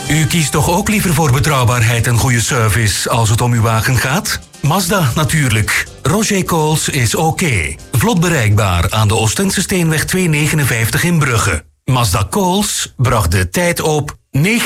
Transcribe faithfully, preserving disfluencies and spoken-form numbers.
U kiest toch ook liever voor betrouwbaarheid en goede service als het om uw wagen gaat? Mazda natuurlijk. Roger Coles is oké. Vlot bereikbaar aan de Oostensesteenweg tweehonderdnegenenvijftig in Brugge. Mazda Coles bracht de tijd op negen